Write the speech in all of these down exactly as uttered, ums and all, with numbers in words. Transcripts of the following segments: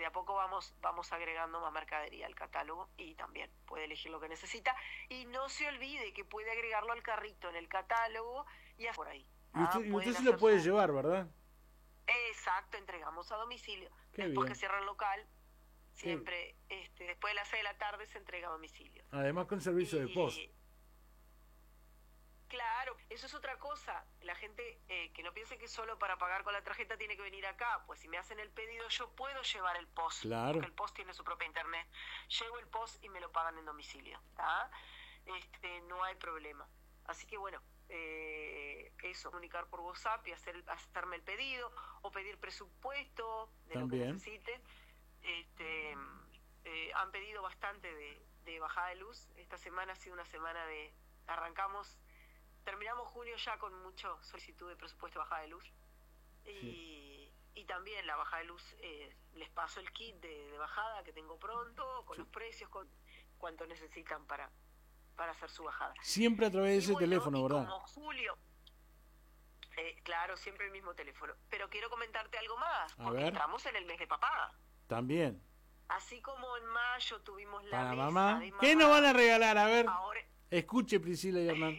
de a poco vamos, vamos agregando más mercadería al catálogo y también puede elegir lo que necesita. Y no se olvide que puede agregarlo al carrito en el catálogo y por ahí. Y usted, Ah, y usted pueden se lo hacer puede su... llevar, ¿verdad? Exacto, entregamos a domicilio. Qué Después bien. que cierra el local, Qué... siempre, este, después de las seis de la tarde se entrega a domicilio. Además con servicio y, de post. Claro, eso es otra cosa. La gente eh, que no piense que solo para pagar con la tarjeta tiene que venir acá. Pues si me hacen el pedido yo puedo llevar el post. Claro. Porque el post tiene su propia internet. Llevo el post y me lo pagan en domicilio. ¿Tá? Este, no hay problema. Así que bueno, eh, eso, comunicar por WhatsApp y hacer hacerme el pedido o pedir presupuesto de También. lo que necesite. Este, eh, han pedido bastante de, de bajada de luz. Esta semana ha sido una semana de... Arrancamos... Terminamos junio ya con mucha solicitud de presupuesto de bajada de luz. Y, sí. y también la bajada de luz, eh, les paso el kit de, de bajada que tengo pronto, con sí. los precios, con cuánto necesitan para, para hacer su bajada. Siempre a través de ese bueno, teléfono, ¿verdad? Como julio, eh, claro, siempre el mismo teléfono. Pero quiero comentarte algo más, a porque ver. entramos en el mes de papá. También. Así como en mayo tuvimos la para mesa mamá. de mamá. ¿Qué nos van a regalar? A ver, ahora... escuche Priscila y Hernán.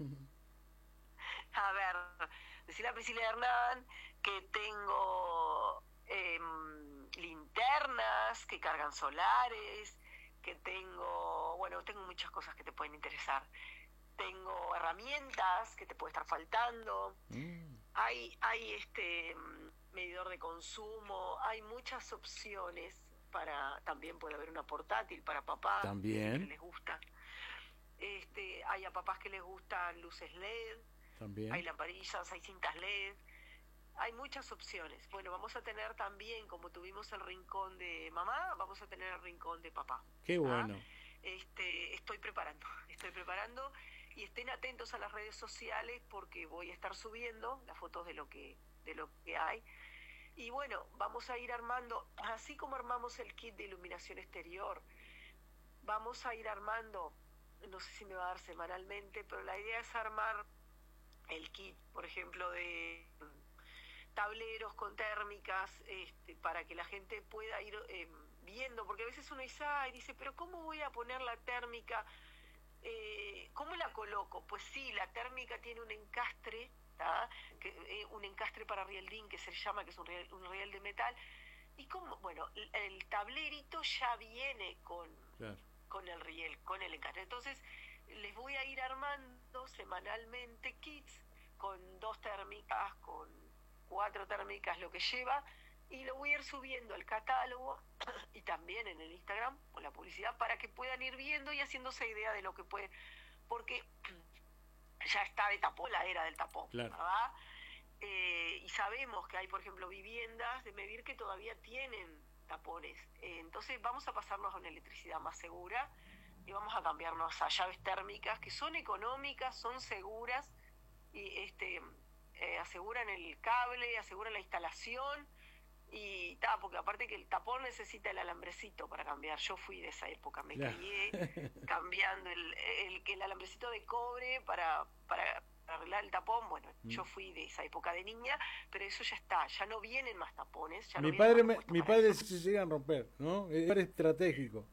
A ver, decirle a Priscila y Hernán que tengo eh, linternas que cargan solares, que tengo, bueno, tengo muchas cosas que te pueden interesar. Tengo herramientas que te puede estar faltando. Mm. Hay, hay este medidor de consumo, hay muchas opciones para, también puede haber una portátil para papá, también que les gusta. Este, hay a papás que les gustan luces L E D. También. Hay lamparillas, hay cintas L E D, hay muchas opciones. Bueno, vamos a tener también, como tuvimos el rincón de mamá, vamos a tener el rincón de papá. Qué bueno. ¿Ah? Este, estoy preparando, estoy preparando y estén atentos a las redes sociales porque voy a estar subiendo las fotos de lo que, de lo que hay. Y bueno, vamos a ir armando, así como armamos el kit de iluminación exterior, vamos a ir armando, no sé si me va a dar semanalmente, pero la idea es armar el kit, por ejemplo, de tableros con térmicas, este, para que la gente pueda ir eh, viendo, porque a veces uno dice, ay, dice, pero ¿cómo voy a poner la térmica? Eh, ¿Cómo la coloco? Pues sí, la térmica tiene un encastre, ¿tá? Que, eh, un encastre para rieldín que se llama, que es un riel, un riel de metal, y como, bueno, el, el tablerito ya viene con, claro. con el riel, con el encastre. Entonces, les voy a ir armando semanalmente kits con dos térmicas, con cuatro térmicas, lo que lleva, y lo voy a ir subiendo al catálogo y también en el Instagram con la publicidad para que puedan ir viendo y haciéndose idea de lo que puede, porque ya está de tapón la era del tapón, claro. ¿verdad? Eh, y sabemos que hay, por ejemplo, viviendas de Mevir que todavía tienen tapones, eh, entonces vamos a pasarnos a una electricidad más segura y vamos a cambiarnos a llaves térmicas que son económicas, son seguras y este eh, aseguran el cable, aseguran la instalación y ta, porque aparte que el tapón necesita el alambrecito para cambiar. Yo fui de esa época, me claro. crié cambiando el, el, el alambrecito de cobre para, para arreglar el tapón. Bueno, mm. yo fui de esa época de niña, pero eso ya está, ya no vienen más tapones. Ya mi no padre, me, mi padre eso. se llegan a romper, ¿no? Es estratégico.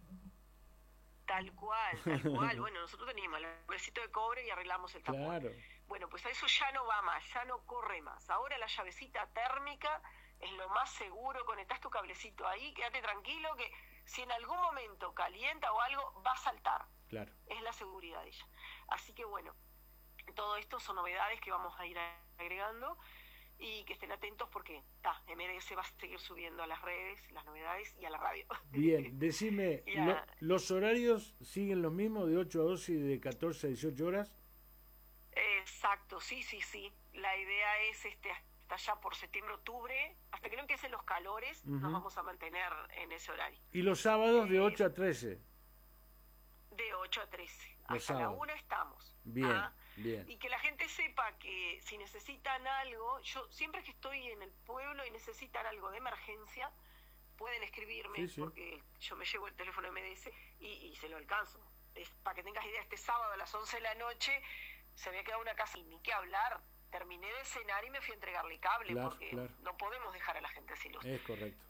Tal cual, tal cual. Bueno, nosotros teníamos el alambrecito de cobre y arreglamos el tapón. Claro. Bueno, pues a eso ya no va más, ya no corre más. Ahora la llavecita térmica es lo más seguro, conectás tu cablecito ahí, quédate tranquilo que si en algún momento calienta o algo, va a saltar. Claro. Es la seguridad de ella. Así que bueno, todo esto son novedades que vamos a ir agregando y que estén atentos porque ta, M D S va a seguir subiendo a las redes, las novedades y a la radio. Bien, decime, a... lo, ¿los horarios siguen los mismos de ocho a doce y de catorce a dieciocho horas? Exacto, sí, sí, sí. La idea es este hasta ya por septiembre, octubre, hasta que no empiecen los calores, uh-huh. nos vamos a mantener en ese horario. ¿Y los sábados eh, de ocho a trece? De ocho a trece. Los hasta sábados. la una estamos. Bien, ¿ah? bien. Y que la gente sepa que si necesitan algo, yo siempre que estoy en el pueblo y necesitan algo de emergencia, pueden escribirme, sí, sí. porque yo me llevo el teléfono M D S y, y se lo alcanzo. Es, para que tengas idea, este sábado a las once de la noche se había quedado una casa y ni qué hablar. Terminé de cenar y me fui a entregarle cable, claro, porque claro. no podemos dejar a la gente sin luz. Es correcto.